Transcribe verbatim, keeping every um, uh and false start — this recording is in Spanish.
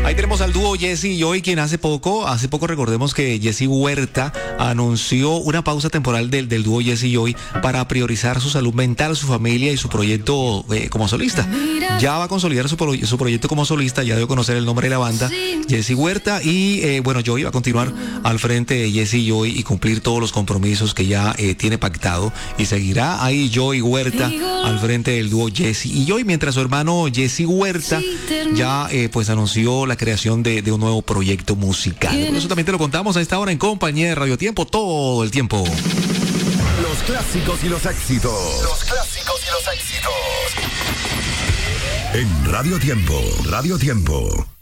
Ahí tenemos al dúo Jesse y Joy, quien hace poco, hace poco recordemos que Jesse Huerta anunció una pausa temporal del, del dúo Jesse y Joy para priorizar su salud mental, su familia y su proyecto eh, como solista. Ya va a consolidar su, pro, su proyecto como solista, ya dio a conocer el nombre de la banda, Jesse Huerta, y eh, bueno, Joy va a continuar al frente de Jesse y Joy y cumplir todos los compromisos que ya eh, tiene pactado, y seguirá ahí Joy Huerta al frente del dúo Jesse y Joy, mientras su hermano Jesse Huerta ya eh, pues anunció la creación de, de un nuevo proyecto musical. Por eso también te lo contamos a esta hora en compañía de Radio Tiempo, todo el tiempo. Los clásicos y los éxitos. Los clásicos y los éxitos. En Radio Tiempo, Radio Tiempo.